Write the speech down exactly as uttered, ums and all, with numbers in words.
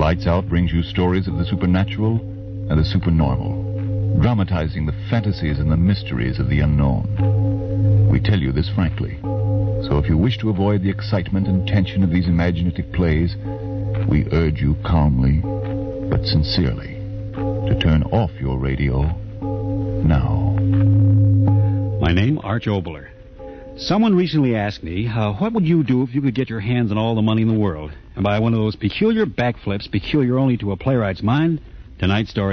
Lights Out brings you stories of the supernatural and the supernormal, dramatizing the fantasies and the mysteries of the unknown. We tell you this frankly, so if you wish to avoid the excitement and tension of these imaginative plays, we urge you calmly but sincerely to turn off your radio now. My name, Arch Obler. Someone recently asked me, uh, what would you do if you could get your hands on all the money in the world? And by one of those peculiar backflips peculiar only to a playwright's mind, tonight's story